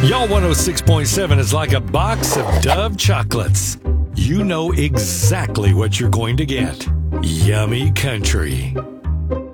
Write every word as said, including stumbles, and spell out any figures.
Y'all one oh six point seven is like a box of Dove chocolates. You know exactly what you're going to get. Yummy country.